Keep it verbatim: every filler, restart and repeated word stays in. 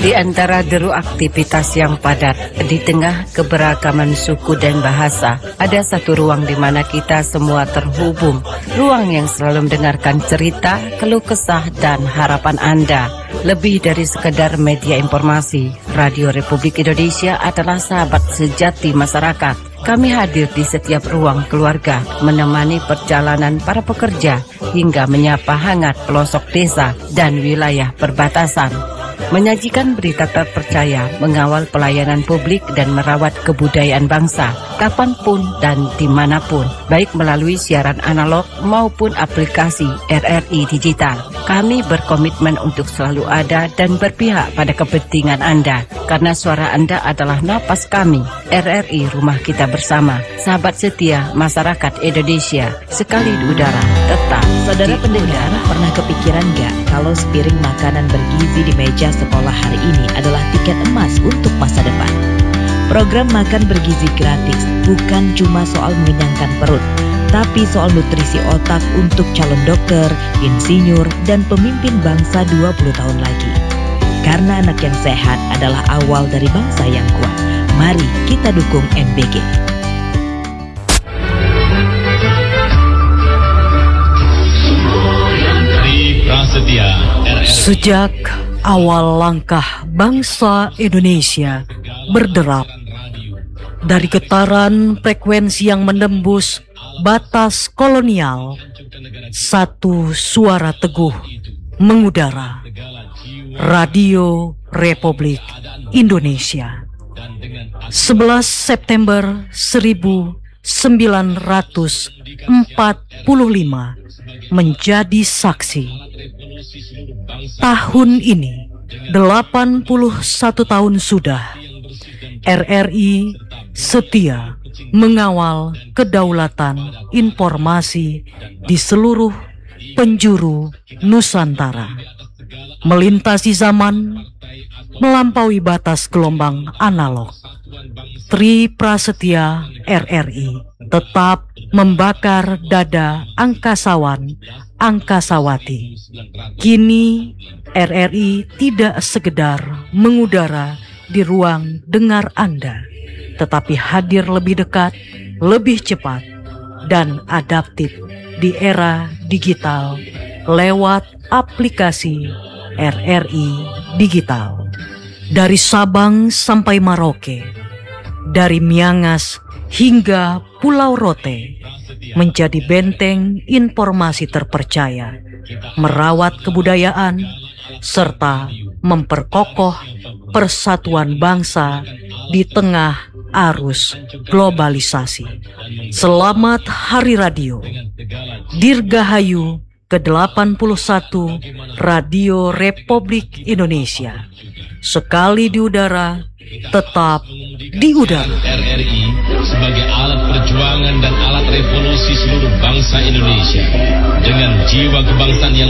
Di antara deru aktivitas yang padat, di tengah keberagaman suku dan bahasa, ada satu ruang di mana kita semua terhubung. Ruang yang selalu mendengarkan cerita, keluh kesah, dan harapan Anda. Lebih dari sekedar media informasi, Radio Republik Indonesia adalah sahabat sejati masyarakat. Kami hadir di setiap ruang keluarga, menemani perjalanan para pekerja, hingga menyapa hangat pelosok desa dan wilayah perbatasan. Menyajikan berita terpercaya, mengawal pelayanan publik dan merawat kebudayaan bangsa, kapanpun dan dimanapun, baik melalui siaran analog maupun aplikasi R R I Digital. Kami berkomitmen untuk selalu ada dan berpihak pada kepentingan Anda, karena suara Anda adalah napas kami. R R I Rumah Kita Bersama, sahabat setia masyarakat Indonesia, sekali di udara, tetap Saudara di pendengar, udara. pernah kepikiran gak kalau sepiring makanan bergizi di meja sekolah hari ini adalah tiket emas untuk masa depan? Program makan bergizi gratis bukan cuma soal mengenyangkan perut, tapi soal nutrisi otak untuk calon dokter, insinyur, dan pemimpin bangsa dua puluh tahun lagi. Karena anak yang sehat adalah awal dari bangsa yang kuat. Mari kita dukung M B G. Sejak awal langkah bangsa Indonesia berderap dari getaran frekuensi yang menembus batas kolonial, satu suara teguh mengudara. Radio Republik Indonesia. sebelas September seribu sembilan ratus empat puluh lima menjadi saksi. Tahun ini delapan puluh satu tahun sudah R R I setia mengawal kedaulatan informasi di seluruh penjuru Nusantara, melintasi zaman, melampaui batas gelombang analog. Tri Prasetya R R I tetap membakar dada angkasawan, angkasawati. Kini R R I tidak sekedar mengudara di ruang dengar Anda, tetapi hadir lebih dekat, lebih cepat, dan adaptif di era digital lewat aplikasi R R I Digital. Dari Sabang sampai Merauke, dari Miangas hingga Pulau Rote, menjadi benteng informasi terpercaya, merawat kebudayaan, serta memperkokoh persatuan bangsa di tengah arus globalisasi. Selamat Hari Radio, Dirgahayu ke delapan puluh satu Radio Republik Indonesia. Sekali di udara, tetap di udara. R R I sebagai alat perjuangan dan alat revolusi seluruh bangsa Indonesia dengan jiwa kebangsaan yang